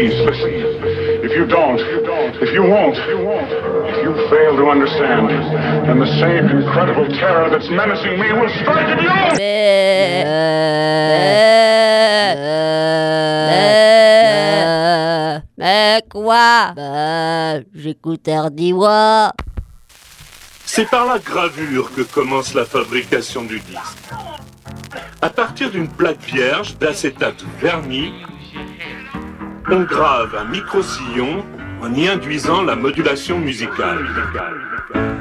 please listen. If you don't, if you won't, if you fail to understand, then the same incredible terror that's menacing me will strike at you! Mais quoi? J'écoute Hardy-Wa. C'est par la gravure que commence la fabrication du disque. À partir d'une plaque vierge d'acétate verni, on grave un micro-sillon en y induisant la modulation musicale.